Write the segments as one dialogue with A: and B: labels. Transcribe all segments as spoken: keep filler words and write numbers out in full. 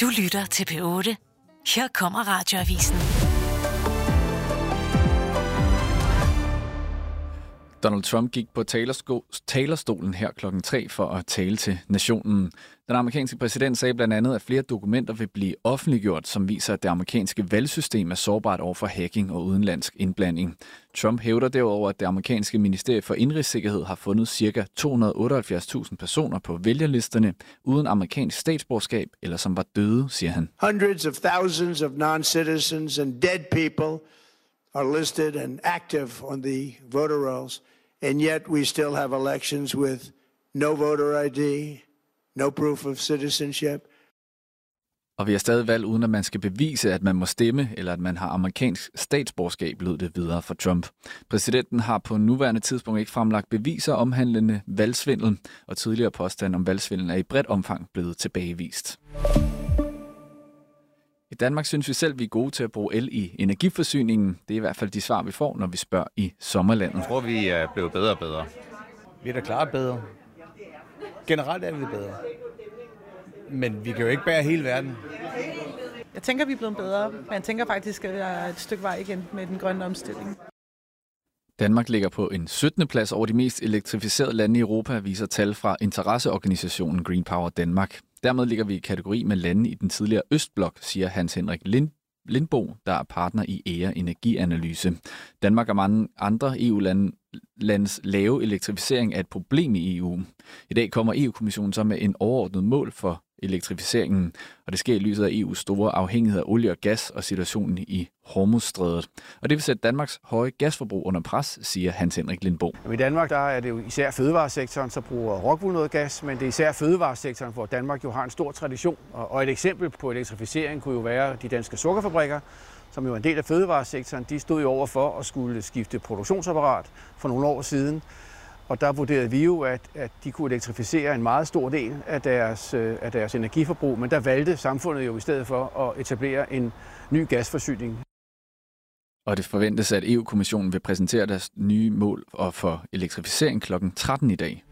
A: Du lytter til P otte. Her kommer Radioavisen.
B: Donald Trump gik på talerstolen her klokken tre for at tale til nationen. Den amerikanske præsident sagde blandt andet, at flere dokumenter vil blive offentliggjort, som viser, at det amerikanske valgsystem er sårbart over for hacking og udenlandsk indblanding. Trump hævder derudover, at det amerikanske ministerie for indrigssikkerhed har fundet ca. to hundrede og otteoghalvfjerds tusind personer på vælgerlisterne uden amerikansk statsborgerskab eller som var døde, siger han.
C: Hundreds of thousands of non-citizens and dead people are listed and active on the voter rolls, and yet we still have elections with no voter I D, no proof of citizenship.
B: Og vi har stadig valg, uden at man skal bevise, at man må stemme, eller at man har amerikansk statsborgerskab, lød det videre for Trump. Præsidenten har på nuværende tidspunkt ikke fremlagt beviser omhandlende valgsvindel, og tidligere påstand om valgsvindel er i bredt omfang blevet tilbagevist. I Danmark synes vi selv, vi er gode til at bruge el i energiforsyningen. Det er i hvert fald de svar, vi får, når vi spørger i sommerlandet.
D: Jeg tror, vi er blevet bedre og bedre.
E: Vi er da klart bedre. Generelt er vi bedre. Men vi kan jo ikke bære hele verden.
F: Jeg tænker, vi er blevet bedre, men jeg tænker faktisk, at der er et stykke vej igen med den grønne omstilling.
B: Danmark ligger på en syttende plads over de mest elektrificerede lande i Europa, viser tal fra interesseorganisationen Green Power Danmark. Dermed ligger vi i kategori med lande i den tidligere Østblok, siger Hans Henrik Lind, Lindbo, der er partner i E A Energianalyse. Danmark og mange andre E U-landes lave elektrificering er et problem i E U. I dag kommer E U-kommissionen så med en overordnet mål for elektrificeringen, og det sker i lyset af E U's store afhængighed af olie og gas og situationen i Hormuzstrædet. Og det vil sætte Danmarks høje gasforbrug under pres, siger Hans Henrik Lindbo.
G: I Danmark der er det jo især fødevaresektoren, så bruger Rockwool noget gas, men det er især fødevaresektoren, hvor Danmark jo har en stor tradition. Og et eksempel på elektrificering kunne jo være de danske sukkerfabrikker, som jo er en del af fødevaresektoren. De stod jo over for at skulle skifte produktionsapparat for nogle år siden. Og der vurderede vi jo, at, at de kunne elektrificere en meget stor del af deres, af deres energiforbrug, men der valgte samfundet jo i stedet for at etablere en ny gasforsyning.
B: Og det forventes, at E U-kommissionen vil præsentere deres nye mål for elektrificering klokken tretten i dag.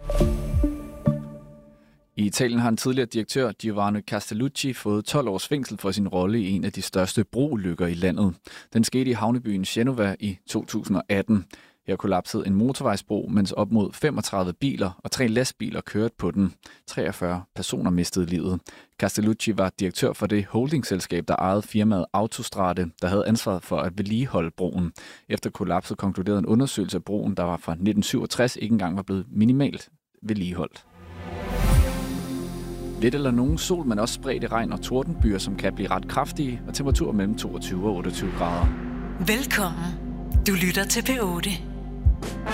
B: I Italien har en tidligere direktør, Giovanni Castellucci, fået tolv års fængsel for sin rolle i en af de største broulykker i landet. Den skete i havnebyen Genova i to tusind og atten. Her kollapsede en motorvejsbro, mens op mod femogtredive biler og tre lastbiler kørte på den. treogfyrre personer mistede livet. Castellucci var direktør for det holdingselskab, der ejede firmaet Autostrade, der havde ansvaret for at vedligeholde broen. Efter kollapset konkluderede en undersøgelse af broen, der var fra nitten syvogtres, ikke engang var blevet minimalt vedligeholdt. Lidt eller nogen sol, men også spredte regn og tordenbyer, som kan blive ret kraftige, og temperaturer mellem toogtyve og otteogtyve grader.
A: Velkommen. Du lytter til P otte.